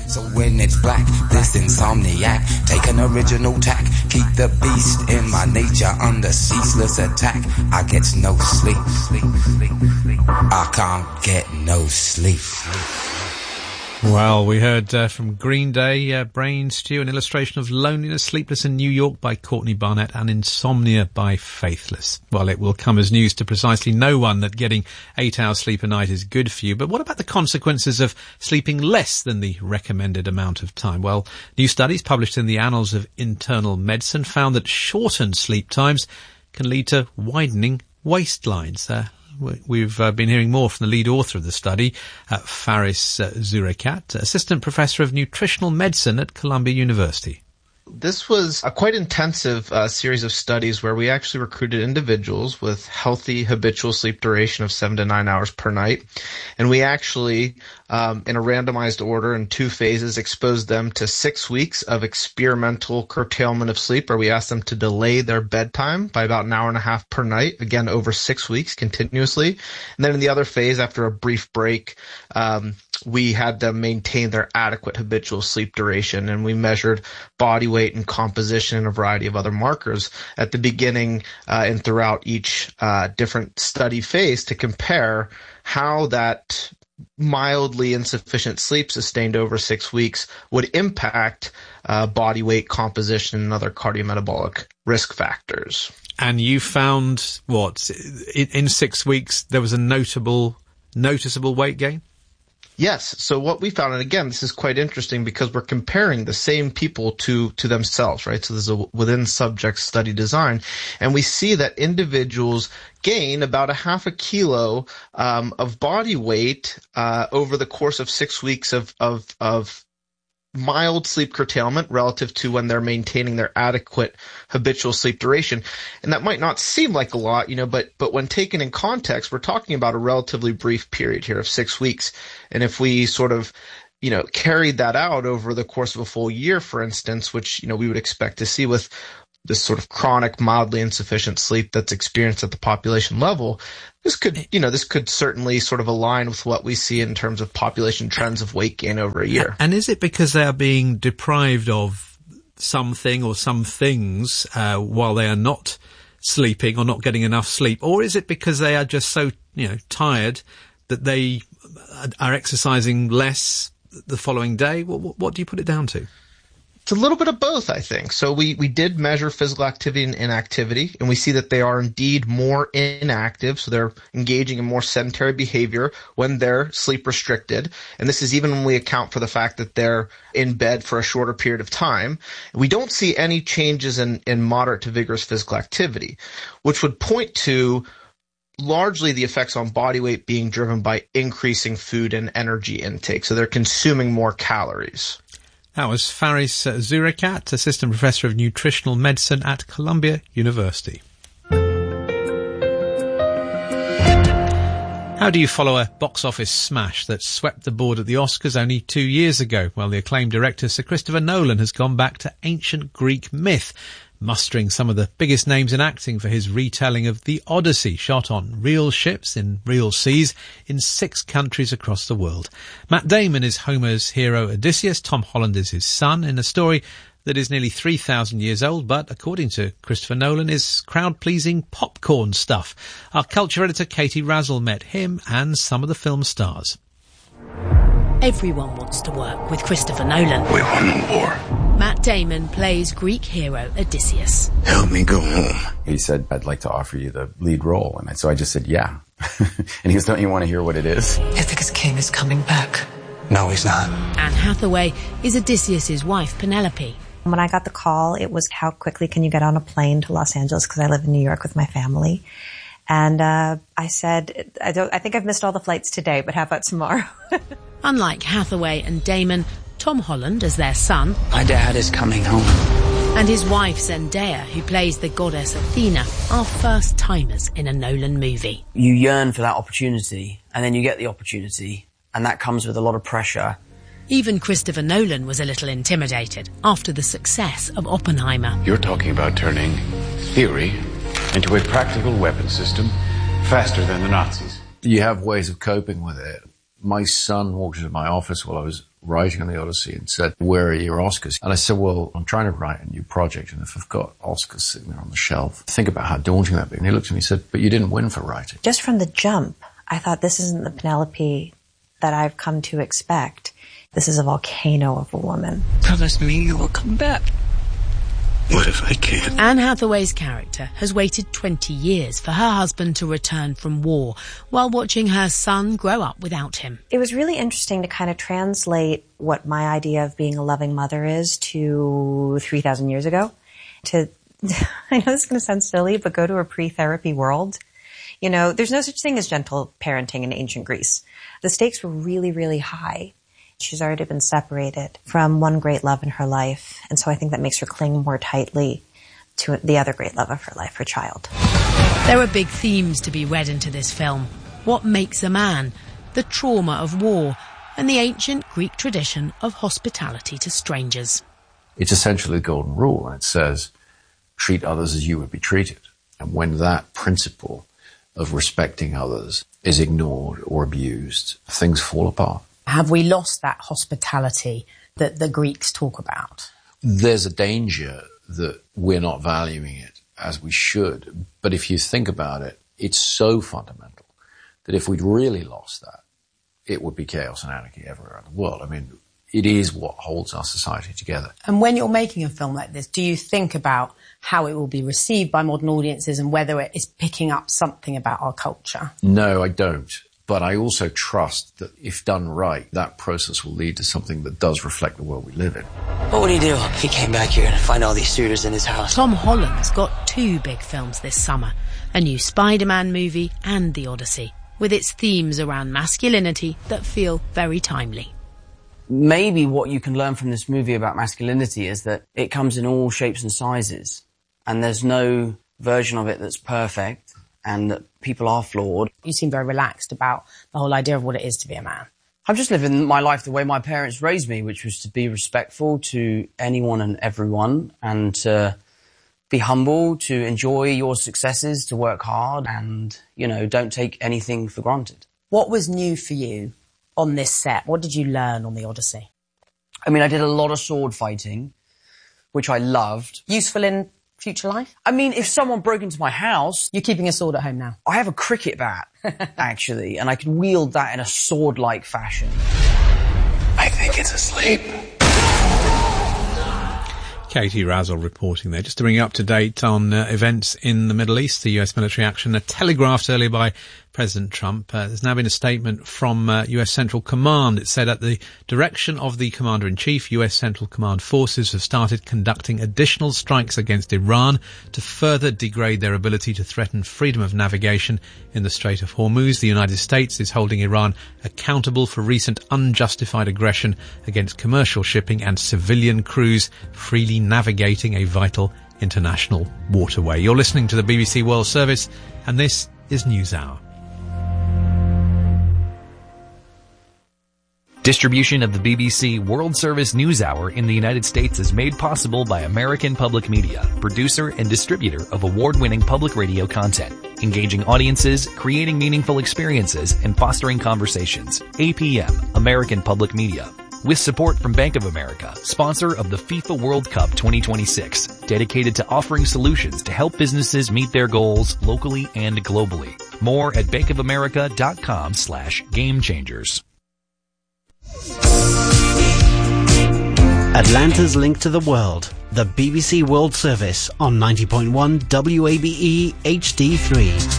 So when it's black, this insomniac, take an original tack, keep the beast in my nature under ceaseless attack. I get no sleep. I can't get no sleep. Well, we heard from Green Day, Brain Stew, an illustration of Loneliness, Sleepless in New York by Courtney Barnett, and Insomnia by Faithless. Well, it will come as news to precisely no one that getting 8 hours sleep a night is good for you. But what about the consequences of sleeping less than the recommended amount of time? Well, new studies published in the Annals of Internal Medicine found that shortened sleep times can lead to widening waistlines. We've been hearing more from the lead author of the study, Faris Zurikat, Assistant Professor of Nutritional Medicine at Columbia University. This was a quite intensive series of studies where we actually recruited individuals with healthy habitual sleep duration of 7 to 9 hours per night. And we actually, in a randomized order in 2 phases, exposed them to 6 weeks of experimental curtailment of sleep, where we asked them to delay their bedtime by about an hour and a half per night, again, over 6 weeks continuously. And then in the other phase, after a brief break, we had them maintain their adequate habitual sleep duration, and we measured body weight and composition and a variety of other markers at the beginning and throughout each different study phase to compare how that mildly insufficient sleep sustained over 6 weeks would impact body weight composition and other cardiometabolic risk factors. And you found what? In 6 weeks there was a noticeable weight gain? Yes. So what we found, and again, this is quite interesting because we're comparing the same people to themselves, right? So there's a within subject study design, and we see that individuals gain about a half a kilo of body weight over the course of 6 weeks of mild sleep curtailment relative to when they're maintaining their adequate habitual sleep duration. And that might not seem like a lot, but when taken in context, we're talking about a relatively brief period here of 6 weeks. And if we sort of, carried that out over the course of a full year, for instance, which, we would expect to see with this sort of chronic, mildly insufficient sleep that's experienced at the population level, this could certainly sort of align with what we see in terms of population trends of weight gain over a year. And is it because they are being deprived of something or some things while they are not sleeping or not getting enough sleep? Or is it because they are just so, tired that they are exercising less the following day? What do you put it down to? It's a little bit of both, I think. So we did measure physical activity and inactivity, and we see that they are indeed more inactive. So they're engaging in more sedentary behavior when they're sleep restricted. And this is even when we account for the fact that they're in bed for a shorter period of time. We don't see any changes in moderate to vigorous physical activity, which would point to largely the effects on body weight being driven by increasing food and energy intake. So they're consuming more calories. That was Faris Zurikat, Assistant Professor of Nutritional Medicine at Columbia University. How do you follow a box office smash that swept the board at the Oscars only 2 years ago? Well, the acclaimed director Sir Christopher Nolan has gone back to ancient Greek myth, mustering some of the biggest names in acting for his retelling of The Odyssey, shot on real ships in real seas in 6 countries across the world. Matt Damon is Homer's hero Odysseus. Tom Holland is his son, in a story that is nearly 3,000 years old, but according to Christopher Nolan, is crowd-pleasing popcorn stuff. Our culture editor Katie Razzle met him and some of the film stars. Everyone wants to work with Christopher Nolan. We want no war. Matt Damon plays Greek hero Odysseus. Help me go home. He said, I'd like to offer you the lead role. And so I just said, yeah. And he goes, don't you want to hear what it is? Ithaca's king is coming back. No, he's not. Anne Hathaway is Odysseus' wife, Penelope. When I got the call, it was how quickly can you get on a plane to Los Angeles, because I live in New York with my family. And I said, I think I've missed all the flights today, but how about tomorrow? Unlike Hathaway and Damon, Tom Holland, as their son, My dad is coming home. and his wife Zendaya, who plays the goddess Athena, are first-timers in a Nolan movie. You yearn for that opportunity, and then you get the opportunity, and that comes with a lot of pressure. Even Christopher Nolan was a little intimidated after the success of Oppenheimer. You're talking about turning theory into a practical weapon system faster than the Nazis. You have ways of coping with it My son walked into my office while I was writing on the Odyssey and said, "Where are your Oscars?" And I said, "Well, I'm trying to write a new project, and if I've got Oscars sitting there on the shelf, think about how daunting that'd be." And he looked at me and said, "But you didn't win for writing." Just from the jump, I thought, this isn't the Penelope that I've come to expect. This is a volcano of a woman. Promise me you will come back. What if I can't? Anne Hathaway's character has waited 20 years for her husband to return from war while watching her son grow up without him. It was really interesting to kind of translate what my idea of being a loving mother is to 3,000 years ago. I know this is going to sound silly, but go to a pre-therapy world. You know, there's no such thing as gentle parenting in ancient Greece. The stakes were really, really high. She's already been separated from one great love in her life, and so I think that makes her cling more tightly to the other great love of her life, her child. There are big themes to be read into this film. What makes a man, the trauma of war, and the ancient Greek tradition of hospitality to strangers. It's essentially the golden rule, and it says, treat others as you would be treated. And when that principle of respecting others is ignored or abused, things fall apart. Have we lost that hospitality that the Greeks talk about? There's a danger that we're not valuing it as we should. But if you think about it, it's so fundamental that if we'd really lost that, it would be chaos and anarchy everywhere in the world. I mean, it is what holds our society together. And when you're making a film like this, do you think about how it will be received by modern audiences and whether it is picking up something about our culture? No, I don't. But I also trust that if done right, that process will lead to something that does reflect the world we live in. What would he do if he came back here and find all these suitors in his house? Tom Holland's got 2 big films this summer, a new Spider-Man movie and The Odyssey, with its themes around masculinity that feel very timely. Maybe what you can learn from this movie about masculinity is that it comes in all shapes and sizes, and there's no version of it that's perfect, and that people are flawed. You seem very relaxed about the whole idea of what it is to be a man. I'm just living my life the way my parents raised me, which was to be respectful to anyone and everyone, and to be humble, to enjoy your successes, to work hard, and, don't take anything for granted. What was new for you on this set? What did you learn on The Odyssey? I mean, I did a lot of sword fighting, which I loved. Useful in future life? I mean, if someone broke into my house... You're keeping a sword at home now? I have a cricket bat, actually, and I can wield that in a sword-like fashion. I think it's asleep. Katie Razzle reporting there. Just to bring you up to date on events in the Middle East, the US military action telegraphed earlier by President Trump. There's now been a statement from US Central Command. It said at the direction of the Commander-in-Chief, US Central Command forces have started conducting additional strikes against Iran to further degrade their ability to threaten freedom of navigation in the Strait of Hormuz. The United States is holding Iran accountable for recent unjustified aggression against commercial shipping and civilian crews freely navigating a vital international waterway. You're listening to the BBC World Service, and this is NewsHour. Distribution of the BBC World Service NewsHour in the United States is made possible by American Public Media, producer and distributor of award-winning public radio content, engaging audiences, creating meaningful experiences, and fostering conversations. APM, American Public Media. With support from Bank of America, sponsor of the FIFA World Cup 2026, dedicated to offering solutions to help businesses meet their goals locally and globally. More at bankofamerica.com/gamechangers. Atlanta's link to the world, the BBC World Service on 90.1 WABE HD3.